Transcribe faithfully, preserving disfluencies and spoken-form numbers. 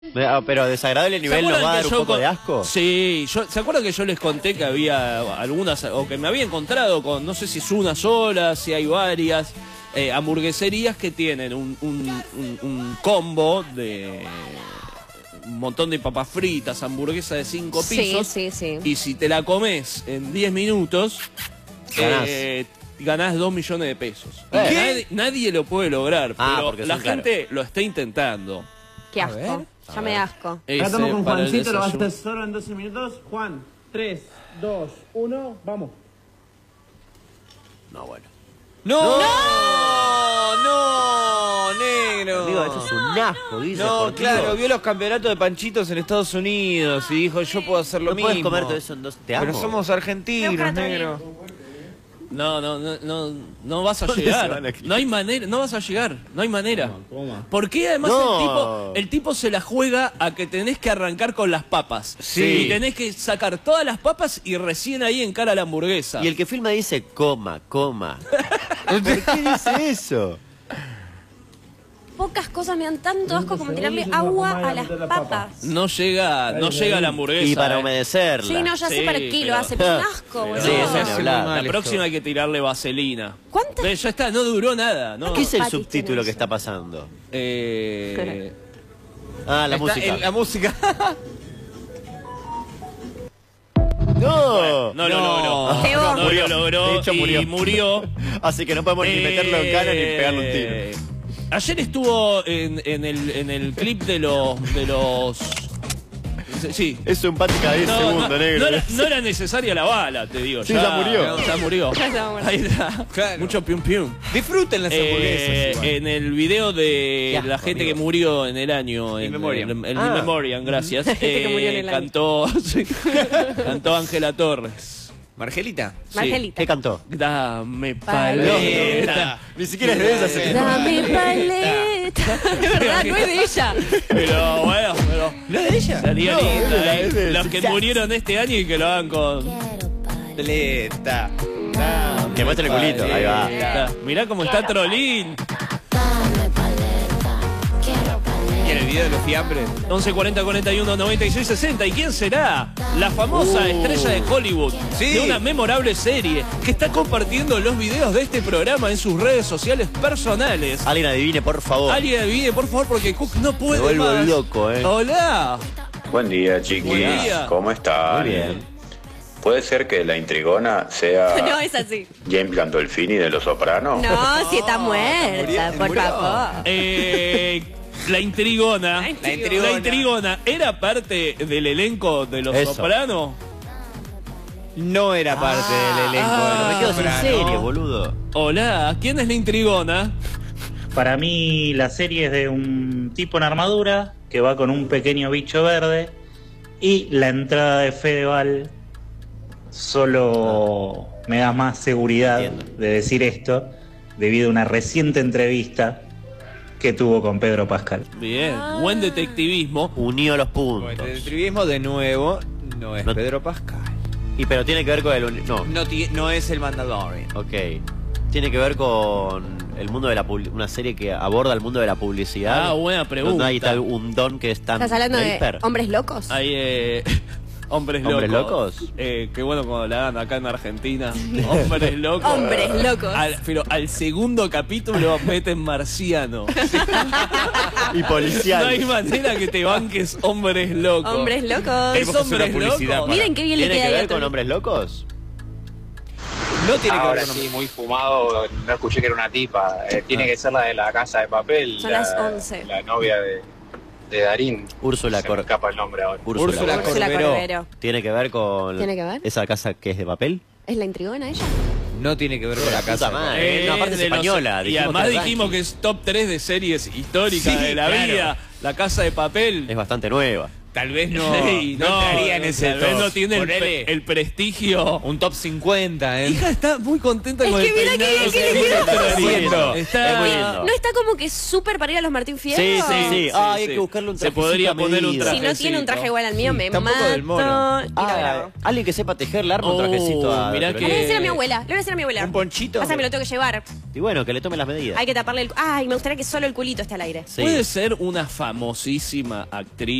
Pero desagradable nivel nos va a dar un poco de asco. Sí, yo, ¿se acuerdan que yo les conté que había algunas, o que me había encontrado con, no sé si es una sola, si hay varias, eh, hamburgueserías que tienen un, un, un, un combo de un montón de papas fritas, hamburguesa de cinco pisos, sí, sí, sí. y si te la comes en diez minutos, ganás, eh, ganás dos millones de pesos. ¿Qué? Nadie, nadie lo puede lograr, Ah, pero porque la son gente caros. lo está intentando. Qué A asco. ver. Ya me da asco. Ese, Acá estamos con para el Juancito, lo vas a desayuno. hacer solo en doce minutos. Juan, tres, dos, uno, vamos. No, bueno. ¡No! ¡No! ¡No! ¡Negro! Digo, eso es un asco, dice. No, por claro, Dios. vio los campeonatos de panchitos en Estados Unidos y dijo, yo puedo hacer lo No mismo. puedes comer todo eso en dos. Te amo. Pero somos argentinos, negro. No, no, no, no, no vas a ¿Dónde se llegar. van a quitar? No hay manera, no vas a llegar, no hay manera. coma. ¿Por qué además No. el tipo, el tipo se la juega a que tenés que arrancar con las papas? Sí. Y tenés que sacar todas las papas y recién ahí encara la hamburguesa. Y el que filma dice coma, coma. ¿Por qué dice eso? Pocas cosas me dan tanto asco como tirarle agua a las papas. No llega, no llega a la hamburguesa. Y para eh. humedecerla. Sí, no, ya sé Sí, para qué lo pero- hace, pero es un asco, boludo. Sí, eso No, ni hace hablar. muy mal La esto. próxima hay que tirarle vaselina. ¿Cuántas? Ve, ya está, no duró nada. ¿no? ¿Qué es el patis subtítulo tiene que eso? está pasando? Eh, Ah, la Está música. en la música. ¡No! no lo No. logró. Peor. No lo Murió. logró. De hecho, murió. Y murió. Así que no podemos ni meterlo en cana ni pegarle un tiro. Eh, Ayer estuvo en, en, el, en el clip de los... De los sí. Es simpática diez No, segundos, no, negro. no era, no era necesaria la bala, te digo. Sí, ya murió. Ya murió. Ya está muerto. Ahí está. Claro. Mucho pium pium. Disfruten las hamburguesas. Eh, igual. en el video de Qué asco, la gente amigo. que murió en el año, en In memoriam. el, el Ah. In memoriam, gracias. gente que murió en eh, el año. cantó, sí, cantó Ángela Torres. Margelita. Sí. Margelita. ¿Qué cantó? Dame Paleta. paleta. Ni siquiera es de esa. se- Dame paleta. Es verdad, no es de ella. Pero bueno, pero ¿No es de ella? sería No, lindo, es de- eh. es de- Los que ya. murieron este año y que lo hagan con... Paleta. Que muestre el culito. Ahí va. Está. Mirá cómo está Trolín. Y en el video de los fiambres. once cuarenta cuarenta y uno noventa y seis sesenta. ¿Y quién será? La famosa estrella de Hollywood, Sí. de una memorable serie, que está compartiendo los videos de este programa en sus redes sociales personales. Alguien adivine, por favor. Alguien adivine, por favor, porque Cook no puede Me vuelvo más. loco, eh. Hola. Buen día, chiquis. Buen día. ¿Cómo están? Muy bien. ¿Puede ser que la intrigona sea No es así. James Gandolfini de Los Sopranos? No, si está muerta, murió, por murió. favor. Eh, la intrigona. La La intrigona. La intrigona era parte del elenco de Los Eso. Sopranos. No era parte del elenco. ah, de Me quedo los sin Sopranos. serie, boludo. Hola, ¿quién es la intrigona? Para mí la serie es de un tipo en armadura que va con un pequeño bicho verde y la entrada de Fedeval solo me da más seguridad Entiendo. de decir esto debido a una reciente entrevista que tuvo con Pedro Pascal. Bien, buen detectivismo. Unió los Bueno, puntos. el trivismo de nuevo no es No- Pedro Pascal. Y pero tiene que ver con el... uni- No, No, ti- no es el Mandalorian. ok. Tiene que ver con el mundo de la publi- una serie que aborda el mundo de la publicidad. Ah, buena pregunta. Donde hay tal un don que es tan ¿Estás hablando de draper. hombres locos? Hay eh, hombres locos. ¿Hombres locos? Eh, qué bueno cuando la dan acá en Argentina. Hombres locos. Hombres locos. Al- pero al segundo capítulo meten marciano. Y policial. No hay manera que te banques hombres locos. Hombres locos. Es Tenemos que hacer una hombres publicidad locos. para- Miren qué bien le ¿Tiene queda que ahí ver a con Tony. hombres locos? No tiene que Ahora ver con sí, muy fumado, no escuché que era una tipa. Eh, tiene que ser la de la Casa de Papel. Son la, las once. La novia de, de Darín. Úrsula Se me Cor... escapa el nombre ahora. Úrsula. Úrsula Cor- Úrsula Corberó. Corberó. ¿Tiene que ver con... ¿Tiene que ver? esa casa que es de papel? ¿Es la intrigona ella? No tiene que ver con la Puta casa. madre. Eh, no, aparte es de los- española, Y dijimos además que era dijimos ranking. que es top tres de series históricas Sí, de la claro. vida. La Casa de Papel. Es bastante nueva. tal vez no, Sí, no, entraría en ese tal top. vez no tiene el, Ponele pre- el prestigio. un top cincuenta, ¿eh? Hija está muy contenta Es con que el mira que peinado bien que que le viene quedó. trayendo. Es Está muy lindo. ¿No está como que súper para ir a los Martín Fierro? Sí, sí, sí. Sí, Ah, sí. hay que buscarle un Se trajecito podría a poner un medida. Si no tiene un traje igual al mío, me está un poco mato. del mono. Y lo Ah, grabo. alguien que sepa tejer, le arma un Oh, trajecito a... mirá Le que- voy a decir a mi abuela, le voy a decir a mi abuela. Un ponchito. Pasa, me lo tengo que llevar. Y bueno, que le tome las medidas. Hay que taparle el... Ay, me gustaría que solo el culito esté al aire. Sí. Puede ser una famosísima actriz